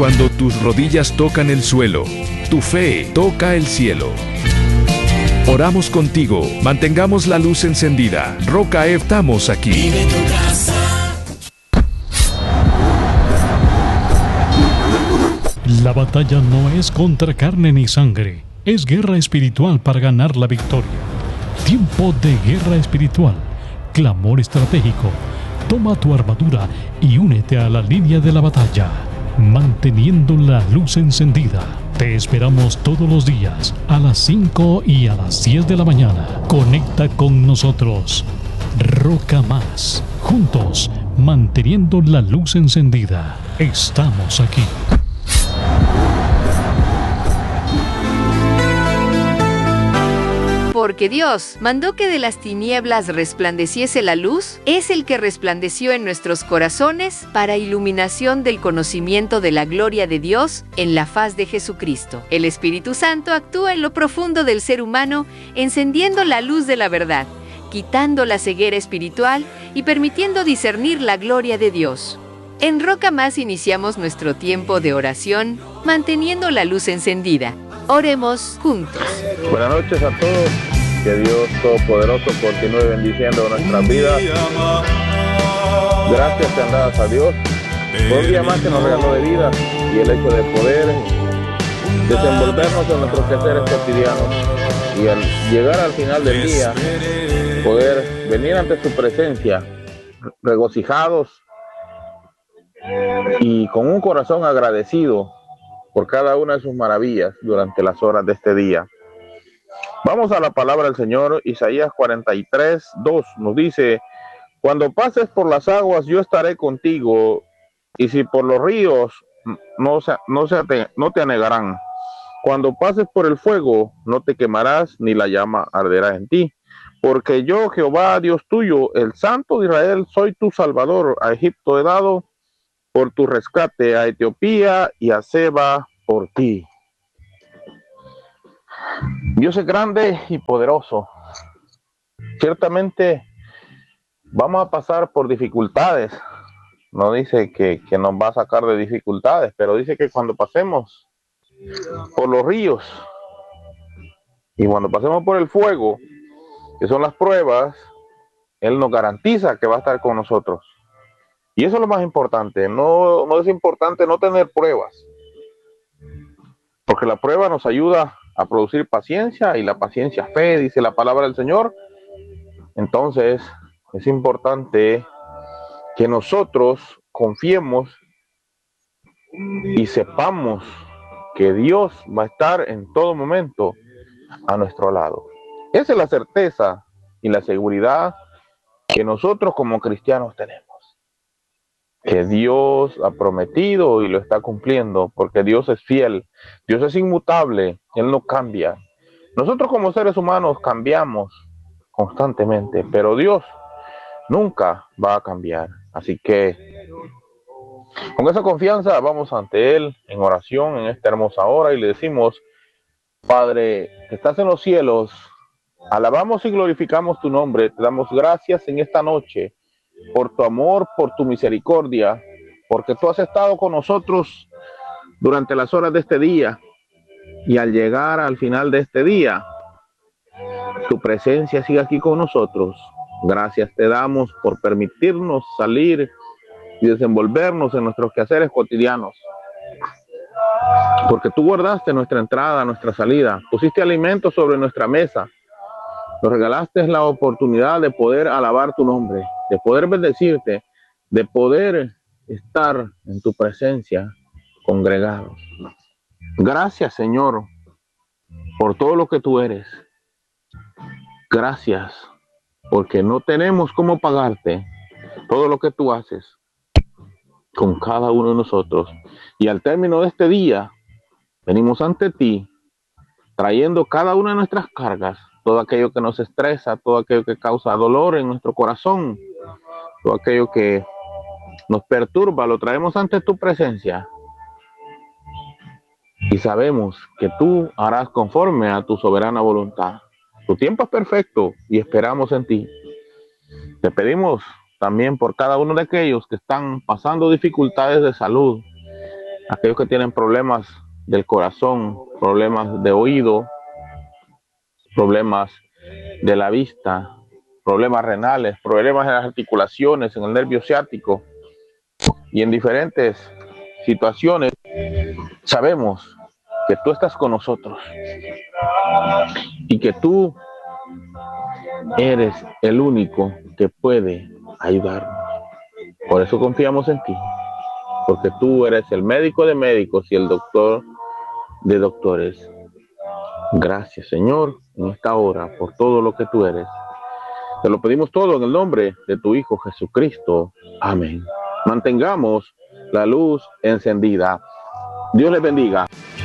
Cuando tus rodillas tocan el suelo, tu fe toca el cielo. Oramos contigo, mantengamos la luz encendida. Roca estamos aquí. Vive tu casa. La batalla no es contra carne ni sangre, es guerra espiritual para ganar la victoria. Tiempo de guerra espiritual, clamor estratégico. Toma tu armadura y únete a la línea de la batalla, manteniendo la luz encendida. Te esperamos todos los días a las 5 y a las 10 de la mañana. Conecta con nosotros. Roca Más. Juntos, manteniendo la luz encendida. Estamos aquí. Porque Dios mandó que de las tinieblas resplandeciese la luz, es el que resplandeció en nuestros corazones para iluminación del conocimiento de la gloria de Dios en la faz de Jesucristo. El Espíritu Santo actúa en lo profundo del ser humano, encendiendo la luz de la verdad, quitando la ceguera espiritual y permitiendo discernir la gloria de Dios. En Roca Más iniciamos nuestro tiempo de oración, manteniendo la luz encendida. Oremos juntos. Buenas noches a todos. Que Dios Todopoderoso continúe bendiciendo nuestras vidas. Gracias sean dadas a Dios por un día más que nos regaló de vida y el hecho de poder desenvolvernos en nuestros quehaceres cotidianos y al llegar al final del día poder venir ante su presencia regocijados y con un corazón agradecido por cada una de sus maravillas durante las horas de este día. Vamos a la palabra del Señor. Isaías 43:2 nos dice: cuando pases por las aguas, yo estaré contigo, y si por los ríos, no te anegarán. Cuando pases por el fuego, no te quemarás, ni la llama arderá en ti. Porque yo, Jehová, Dios tuyo, el Santo de Israel, soy tu Salvador. A Egipto he dado por tu rescate, a Etiopía y a Seba por ti. Dios es grande y poderoso. Ciertamente vamos a pasar por dificultades. No dice que nos va a sacar de dificultades, pero dice que cuando pasemos por los ríos y cuando pasemos por el fuego, que son las pruebas, Él nos garantiza que va a estar con nosotros. Y eso es lo más importante. No es importante no tener pruebas, porque la prueba nos ayuda a producir paciencia, y la paciencia fe, dice la palabra del Señor. Entonces es importante que nosotros confiemos y sepamos que Dios va a estar en todo momento a nuestro lado. Esa es la certeza y la seguridad que nosotros como cristianos tenemos, que Dios ha prometido y lo está cumpliendo, porque Dios es fiel, Dios es inmutable, Él no cambia. Nosotros como seres humanos cambiamos constantemente, pero Dios nunca va a cambiar. Así que con esa confianza vamos ante Él en oración en esta hermosa hora y le decimos: Padre que estás en los cielos, alabamos y glorificamos tu nombre, te damos gracias en esta noche por tu amor, por tu misericordia, porque tú has estado con nosotros durante las horas de este día, y al llegar al final de este día, tu presencia sigue aquí con nosotros. Gracias te damos por permitirnos salir y desenvolvernos en nuestros quehaceres cotidianos, porque tú guardaste nuestra entrada, nuestra salida, pusiste alimento sobre nuestra mesa, nos regalaste la oportunidad de poder alabar tu nombre, de poder bendecirte, de poder estar en tu presencia congregados. Gracias, Señor, por todo lo que tú eres. Gracias, porque no tenemos cómo pagarte todo lo que tú haces con cada uno de nosotros. Y al término de este día, venimos ante ti, trayendo cada una de nuestras cargas, todo aquello que nos estresa, todo aquello que causa dolor en nuestro corazón, todo aquello que nos perturba, lo traemos ante tu presencia. Y sabemos que tú harás conforme a tu soberana voluntad. Tu tiempo es perfecto y esperamos en ti. Te pedimos también por cada uno de aquellos que están pasando dificultades de salud, aquellos que tienen problemas del corazón, problemas de oído, problemas de la vista, problemas renales, problemas en las articulaciones, en el nervio ciático y en diferentes situaciones, sabemos que tú estás con nosotros y que tú eres el único que puede ayudarnos. Por eso confiamos en ti, porque tú eres el médico de médicos y el doctor de doctores. Gracias, Señor, en esta hora por todo lo que tú eres. Te lo pedimos todo en el nombre de tu Hijo Jesucristo. Amén. Mantengamos la luz encendida. Dios les bendiga.